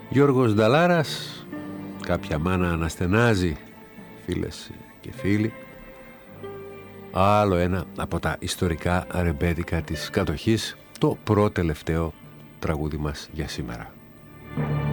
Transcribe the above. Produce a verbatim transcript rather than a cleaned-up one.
Γιώργος Νταλάρας, κάποια μάνα αναστενάζει, φίλες και φίλοι. Άλλο ένα από τα ιστορικά ρεμπέτικα της κατοχής, το πρώτο τελευταίο τραγούδι μας για σήμερα.